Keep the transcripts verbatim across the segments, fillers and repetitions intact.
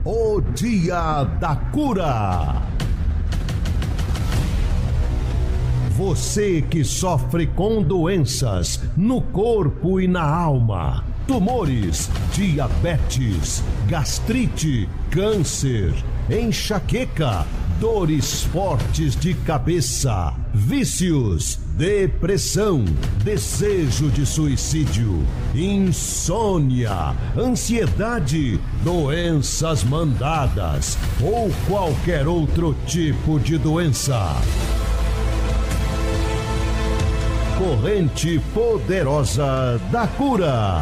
O Dia da Cura. Você que sofre com doenças no corpo e na alma, tumores, diabetes, gastrite, câncer, enxaqueca, dores fortes de cabeça, vícios, depressão, desejo de suicídio, insônia, ansiedade, doenças mandadas ou qualquer outro tipo de doença. Corrente Poderosa da Cura.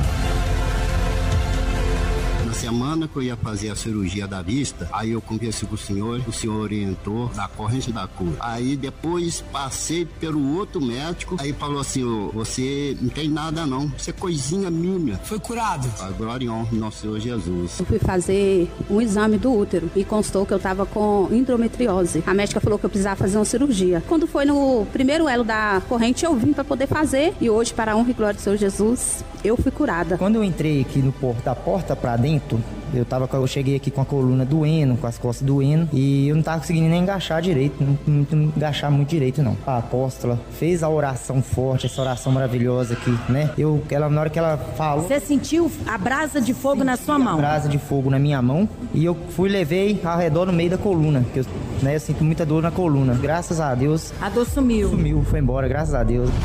Semana que eu ia fazer a cirurgia da vista, aí eu conversei com o senhor, o senhor orientou da corrente da cura. Aí depois passei pelo outro médico, aí falou assim, oh, você não tem nada não, isso é coisinha mínima. Foi curado? A glória e honra do nosso Senhor Jesus. Eu fui fazer um exame do útero e constou que eu tava com endometriose. A médica falou que eu precisava fazer uma cirurgia. Quando foi no primeiro elo da corrente, eu vim para poder fazer e hoje, para a honra e glória do Senhor Jesus, eu fui curada. Quando eu entrei aqui no porto, da porta para dentro, Eu, tava, eu cheguei aqui com a coluna doendo, com as costas doendo, e eu não tava conseguindo nem agachar direito, não, não, não agachar muito direito não. A apóstola fez a oração forte, essa oração maravilhosa aqui, né? Eu, ela, na hora que ela falou... Você sentiu a brasa de fogo na sua mão? A brasa de fogo na minha mão, e eu fui levei ao redor no meio da coluna, que eu, né, eu sinto muita dor na coluna. Graças a Deus... A dor sumiu. Sumiu, foi embora, graças a Deus.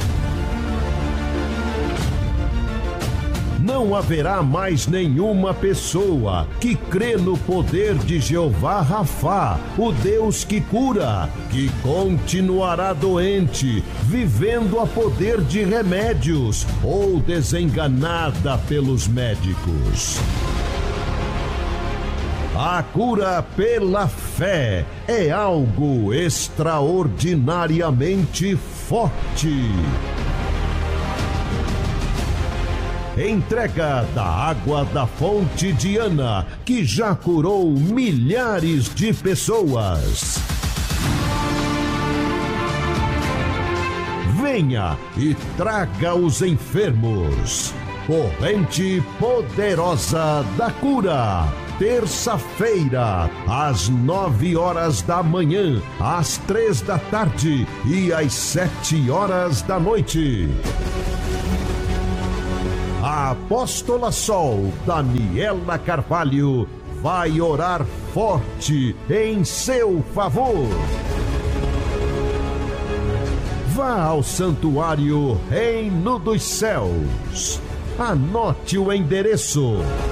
Não haverá mais nenhuma pessoa que crê no poder de Jeová Rafá, o Deus que cura, que continuará doente, vivendo a poder de remédios ou desenganada pelos médicos. A cura pela fé é algo extraordinariamente forte. Entrega da água da fonte Diana, que já curou milhares de pessoas. Venha e traga os enfermos. Corrente Poderosa da Cura. Terça-feira, às nove horas da manhã, às três da tarde e às sete horas da noite. A apóstola Sol, Daniela Carvalho, vai orar forte em seu favor. Vá ao Santuário Reino dos Céus. Anote o endereço.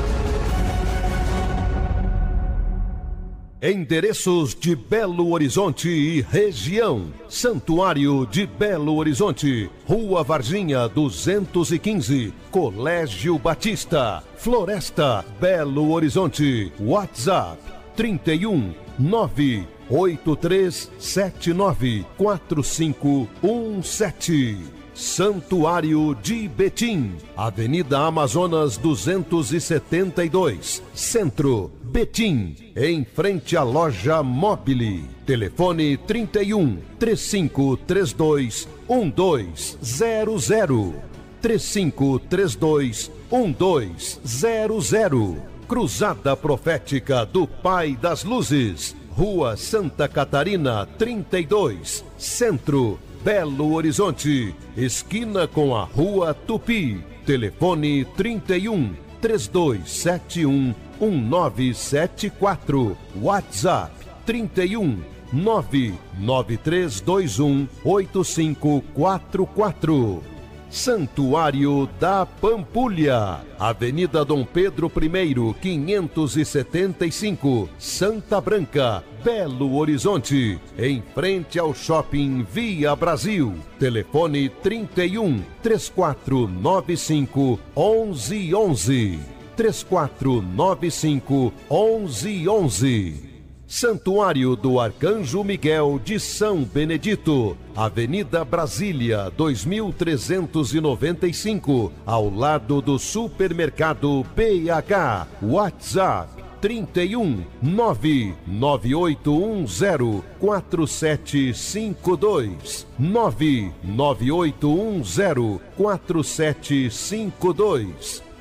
Endereços de Belo Horizonte e região: Santuário de Belo Horizonte, Rua Varginha duzentos e quinze, Colégio Batista, Floresta, Belo Horizonte. WhatsApp trinta e um, nove oito três sete nove quatro cinco um sete. Santuário de Betim, Avenida Amazonas duzentos e setenta e dois, Centro, Betim, em frente à loja Mobile. Telefone trinta e um, trinta e cinco, trinta e dois, doze zero zero. trinta e cinco, trinta e dois, doze zero zero. Cruzada Profética do Pai das Luzes, Rua Santa Catarina trinta e dois, Centro, Belo Horizonte, esquina com a Rua Tupi. Telefone trinta e um, três dois sete um, um nove sete quatro. WhatsApp trinta e um, nove nove três dois um, oito cinco quatro quatro. Santuário da Pampulha, Avenida Dom Pedro I, quinhentos e setenta e cinco, Santa Branca, Belo Horizonte, em frente ao Shopping Via Brasil. Telefone trinta e um, três quatro nove cinco, onze onze. três quatro nove cinco, onze onze. Santuário do Arcanjo Miguel de São Benedito, Avenida Brasília, dois mil trezentos e noventa e cinco, ao lado do Supermercado B H. WhatsApp trinta e um, nove nove oito um zero quatro sete cinco dois, nove nove oito um zero quatro sete cinco dois.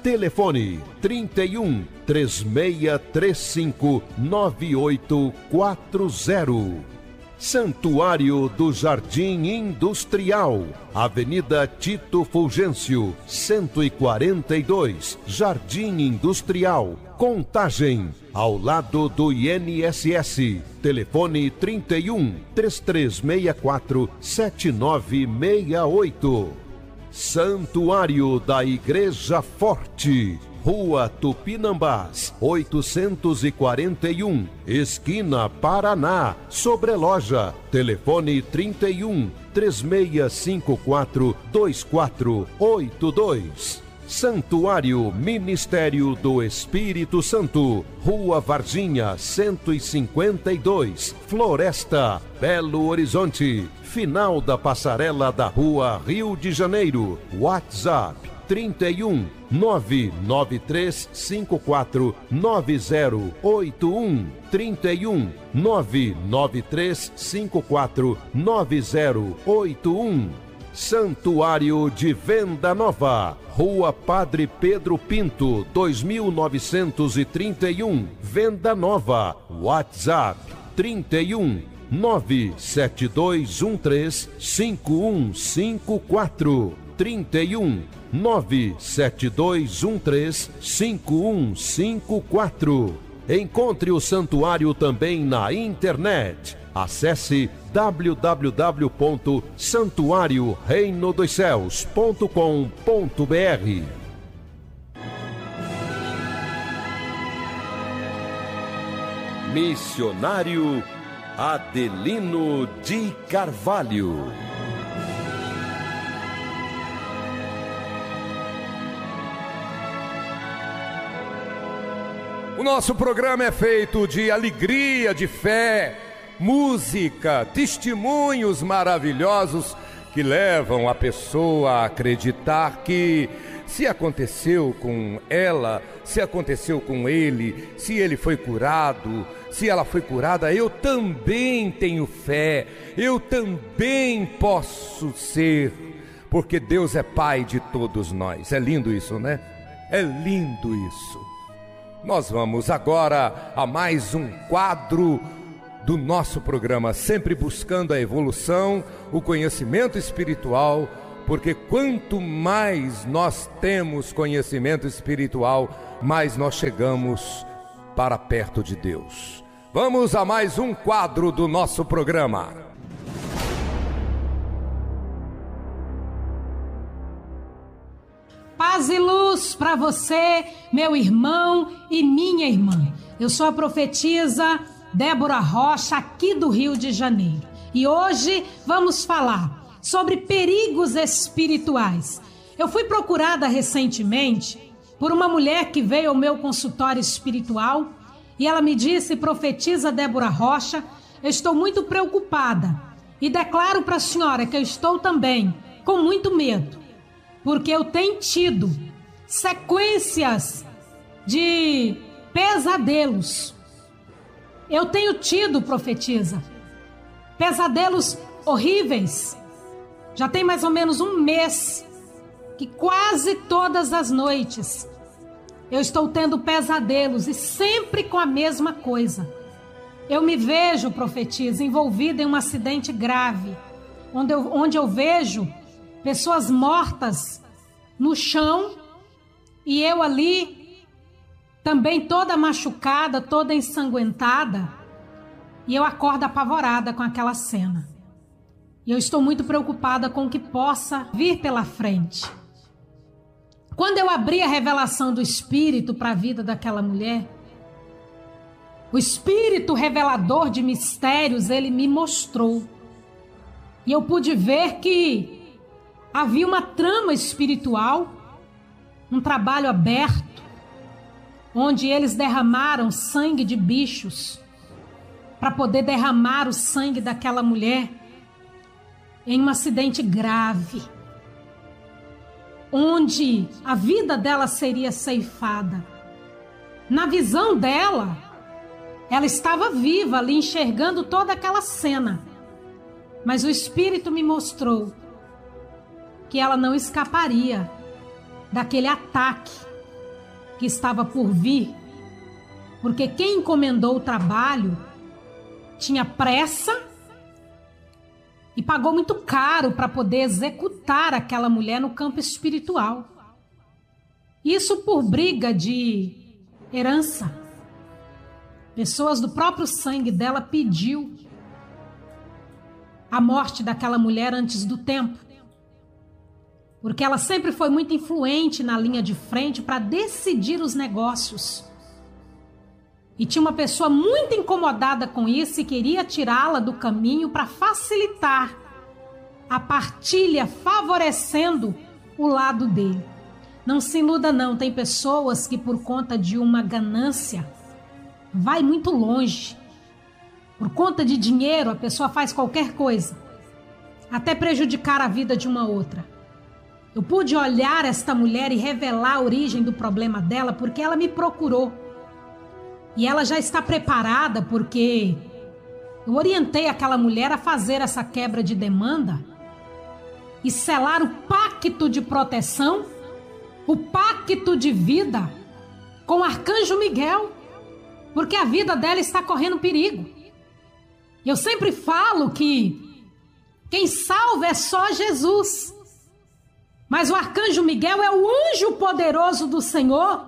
Telefone trinta e um, três seis três cinco, nove oito quatro zero. Santuário do Jardim Industrial, Avenida Tito Fulgêncio, cento e quarenta e dois, Jardim Industrial, Contagem, ao lado do I N S S. Telefone trinta e um, três três seis quatro, sete nove seis oito. Santuário da Igreja Forte, Rua Tupinambás, oitocentos e quarenta e um, esquina Paraná, Sobreloja. Telefone trinta e um, três seis cinco quatro, dois quatro oito dois. Santuário Ministério do Espírito Santo, Rua Varginha, cento e cinquenta e dois, Floresta, Belo Horizonte. Final da passarela da Rua Rio de Janeiro. WhatsApp trinta e um, nove nove três cinco quatro, nove zero oito um, trinta e um, nove nove três cinco quatro, nove zero oito um. Santuário de Venda Nova, Rua Padre Pedro Pinto, dois mil novecentos e trinta e um, Venda Nova. WhatsApp trinta e um, nove sete dois um três, cinco um cinco quatro. trinta e um, nove sete dois um três, cinco um cinco quatro. Encontre o santuário também na internet. Acesse w w w ponto santuário reino dos céus ponto com ponto b r. Missionário Adelino de Carvalho. O nosso programa é feito de alegria, de fé, música, testemunhos maravilhosos que levam a pessoa a acreditar que se aconteceu com ela, se aconteceu com ele, se ele foi curado, se ela foi curada, eu também tenho fé, eu também posso ser, porque Deus é Pai de todos nós. É lindo isso, né? É lindo isso. Nós vamos agora a mais um quadro do nosso programa, sempre buscando a evolução, o conhecimento espiritual, porque quanto mais nós temos conhecimento espiritual, mais nós chegamos para perto de Deus. Vamos a mais um quadro do nosso programa. Paz e luz para você, meu irmão e minha irmã. Eu sou a profetisa Débora Rocha, aqui do Rio de Janeiro. E hoje vamos falar sobre perigos espirituais. Eu fui procurada recentemente por uma mulher que veio ao meu consultório espiritual e ela me disse: profetisa Débora Rocha, eu estou muito preocupada e declaro para a senhora que eu estou também com muito medo, porque eu tenho tido sequências de pesadelos. Eu tenho tido, profetisa, pesadelos horríveis. Já tem mais ou menos um mês que quase todas as noites eu estou tendo pesadelos e sempre com a mesma coisa. Eu me vejo, profetisa, envolvida em um acidente grave, onde eu, onde eu vejo pessoas mortas no chão e eu ali também toda machucada, toda ensanguentada, e eu acordo apavorada com aquela cena. E eu estou muito preocupada com o que possa vir pela frente. Quando eu abri a revelação do Espírito para a vida daquela mulher, o Espírito revelador de mistérios, ele me mostrou. E eu pude ver que havia uma trama espiritual, um trabalho aberto, onde eles derramaram sangue de bichos para poder derramar o sangue daquela mulher em um acidente grave, onde a vida dela seria ceifada. Na visão dela, ela estava viva ali, enxergando toda aquela cena, mas o Espírito me mostrou que ela não escaparia daquele ataque que estava por vir, porque quem encomendou o trabalho tinha pressa e pagou muito caro para poder executar aquela mulher no campo espiritual. Isso por briga de herança. Pessoas do próprio sangue dela pediu a morte daquela mulher antes do tempo, porque ela sempre foi muito influente na linha de frente para decidir os negócios. E tinha uma pessoa muito incomodada com isso e queria tirá-la do caminho para facilitar a partilha, favorecendo o lado dele. Não se iluda não, tem pessoas que por conta de uma ganância vai muito longe. Por conta de dinheiro a pessoa faz qualquer coisa, até prejudicar a vida de uma outra. Eu pude olhar esta mulher e revelar a origem do problema dela porque ela me procurou. E ela já está preparada porque eu orientei aquela mulher a fazer essa quebra de demanda e selar o pacto de proteção, o pacto de vida com o arcanjo Miguel, porque a vida dela está correndo perigo. Eu sempre falo que quem salva é só Jesus, mas o arcanjo Miguel é o anjo poderoso do Senhor,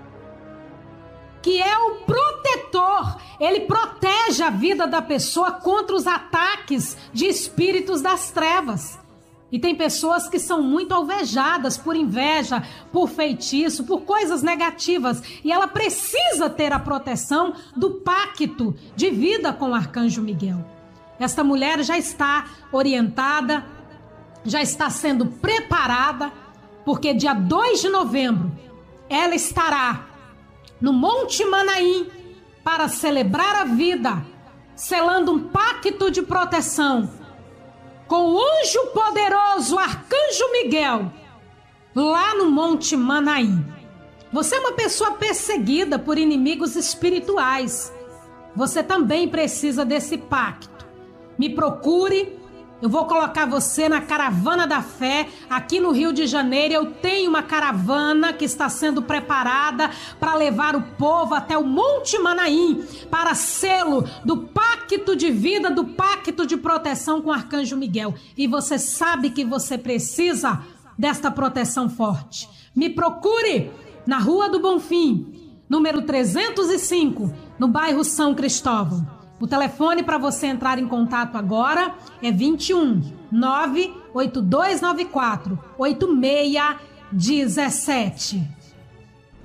que é o protetor. Ele protege a vida da pessoa contra os ataques de espíritos das trevas. E tem pessoas que são muito alvejadas por inveja, por feitiço, por coisas negativas. E ela precisa ter a proteção do pacto de vida com o arcanjo Miguel. Esta mulher já está orientada, já está sendo preparada, porque dia dois de novembro ela estará no Monte Manaim para celebrar a vida, selando um pacto de proteção com o anjo poderoso arcanjo Miguel, lá no Monte Manaim. Você é uma pessoa perseguida por inimigos espirituais. Você também precisa desse pacto. Me procure. Eu vou colocar você na caravana da fé aqui no Rio de Janeiro. Eu tenho uma caravana que está sendo preparada para levar o povo até o Monte Manaim para selo do pacto de vida, do pacto de proteção com o arcanjo Miguel. E você sabe que você precisa desta proteção forte. Me procure na Rua do Bonfim, número trezentos e cinco, no bairro São Cristóvão. O telefone para você entrar em contato agora é vinte e um, nove oito dois nove quatro, oito seis um sete.